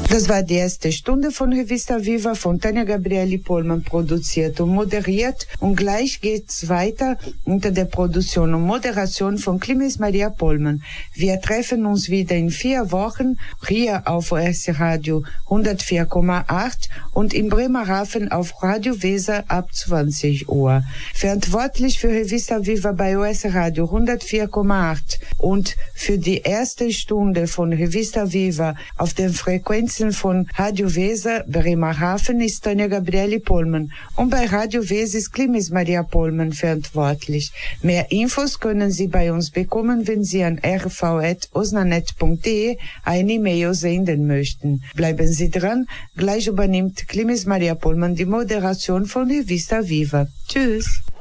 Das war die erste Stunde von Revista Viva von Tanja Gabrieli Pollmann produziert und moderiert. Und gleich geht's weiter unter der Produktion und Moderation von Clemens Maria Pollmann. Wir treffen uns wieder in 4 Wochen hier auf ORS Radio 104,8 und in Bremerhaven auf Radio Weser ab 20 Uhr. Verantwortlich für Revista Viva bei ORS Radio 104,8 und für die erste Stunde von Revista Viva auf den Frequenzen von Radio Weser Bremerhaven ist Tanja Gabrieli Pollmann und bei Radio Weser ist Clemens Maria Pollmann verantwortlich. Mehr Infos können Sie bei uns bekommen, wenn Sie an rv@osnanet.de eine E-Mail senden möchten. Bleiben Sie dran, gleich übernimmt Clemens Maria Pollmann die Moderation von Revista Viva. Tschüss!